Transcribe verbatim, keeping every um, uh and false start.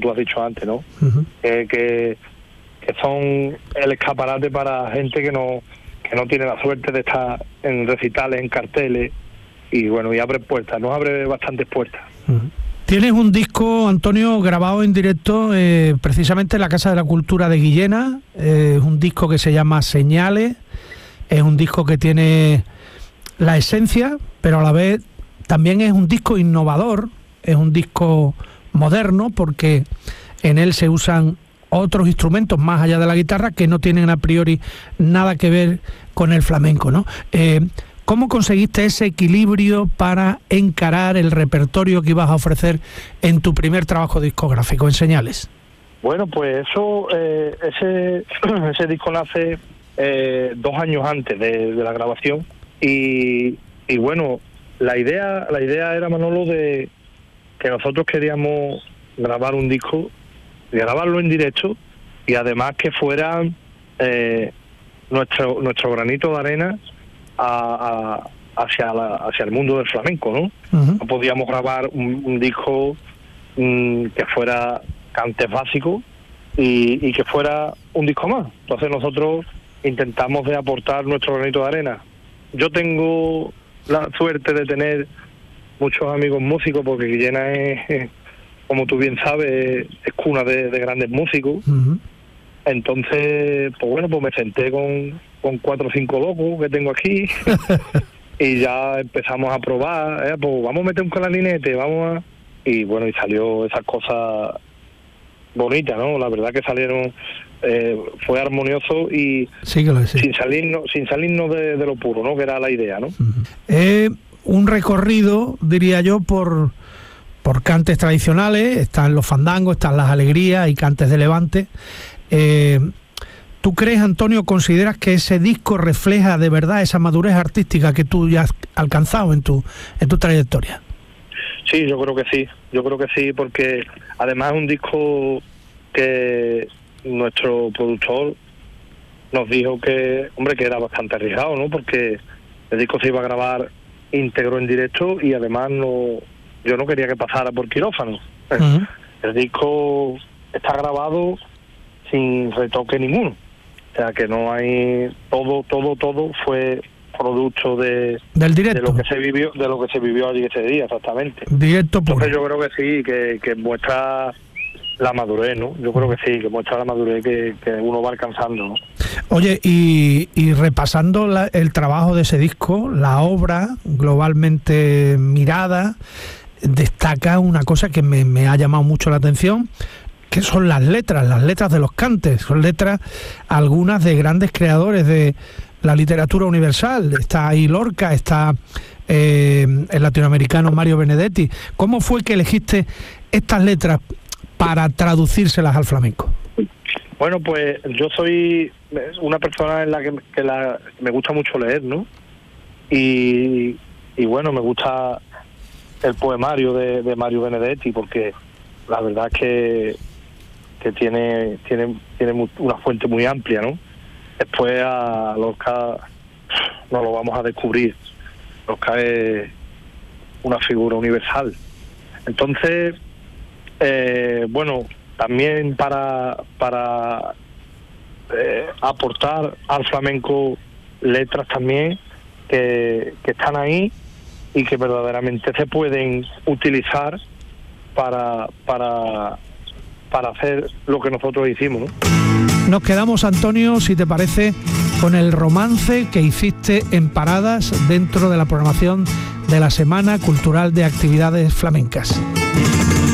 tú has dicho antes, ¿no? Uh-huh. Eh, que, que son el escaparate para gente que no que no tiene la suerte de estar en recitales, en carteles, y bueno, y abre puertas, nos abre bastantes puertas. Uh-huh. Tienes un disco, Antonio, grabado en directo eh, precisamente en la Casa de la Cultura de Guillena. Eh, es un disco que se llama Señales. Es un disco que tiene la esencia, pero a la vez también es un disco innovador. Es un disco moderno porque en él se usan otros instrumentos más allá de la guitarra que no tienen a priori nada que ver con el flamenco, ¿no? Eh, ¿Cómo conseguiste ese equilibrio para encarar el repertorio que ibas a ofrecer en tu primer trabajo discográfico, en Señales? Bueno, pues eso, eh, ese, ese disco nace eh, dos años antes de, de la grabación y, y bueno, la idea, la idea era, Manolo, de que nosotros queríamos grabar un disco, grabarlo en directo y además que fuera eh, nuestro nuestro granito de arena a, a, hacia la, hacia el mundo del flamenco, ¿no? Uh-huh. No podíamos grabar un, un disco um, que fuera cantes básicos y, y que fuera un disco más. Entonces nosotros intentamos de aportar nuestro granito de arena. Yo tengo la suerte de tener muchos amigos músicos porque Guillena es, como tú bien sabes, es cuna de, de grandes músicos. Uh-huh. Entonces, pues bueno, pues me senté con, con cuatro o cinco locos que tengo aquí y ya empezamos a probar, eh, pues vamos a meter un clarinete, vamos a... Y bueno, y salió esas cosas bonitas, ¿no? La verdad que salieron, eh, fue armonioso y sí que lo es, sí. sin salirnos, sin salirnos de, de lo puro, ¿no? Que era la idea, ¿no? Uh-huh. Eh, un recorrido, diría yo, por... por cantes tradicionales, están los fandangos, están las alegrías y cantes de levante. Eh, ¿Tú crees, Antonio, consideras que ese disco refleja de verdad esa madurez artística que tú ya has alcanzado en tu en tu trayectoria? Sí, yo creo que sí, yo creo que sí, porque además es un disco que nuestro productor nos dijo que, hombre, que era bastante arriesgado, ¿no? Porque el disco se iba a grabar íntegro en directo y además no... yo no quería que pasara por quirófano. Uh-huh. El disco está grabado sin retoque ninguno. O sea que no hay... Todo, todo, todo fue producto de... Del directo. De lo que se vivió, de lo que se vivió allí ese día, exactamente. Directo puro. Entonces yo creo que sí, que, que muestra la madurez, ¿no? Yo creo que sí, que muestra la madurez que, que uno va alcanzando, ¿no? Oye, y, y repasando la, el trabajo de ese disco, la obra globalmente mirada, destaca una cosa que me, me ha llamado mucho la atención, que son las letras, las letras de los cantes. Son letras, algunas de grandes creadores de la literatura universal. Está ahí Lorca, está eh, el latinoamericano Mario Benedetti. ¿Cómo fue que elegiste estas letras para traducírselas al flamenco? Bueno, pues yo soy una persona en la que, que la, me gusta mucho leer, ¿no? Y, y bueno, me gusta el poemario de, de Mario Benedetti, porque la verdad es que, que tiene, tiene, tiene una fuente muy amplia, ¿no? Después a Lorca no lo vamos a descubrir. Lorca es una figura universal. Entonces, eh, bueno, también para, para eh, aportar al flamenco letras también que, que están ahí y que verdaderamente se pueden utilizar para para para hacer lo que nosotros hicimos, ¿no? Nos quedamos, Antonio, si te parece, con el romance que hiciste en Paradas dentro de la programación de la Semana Cultural de Actividades Flamencas.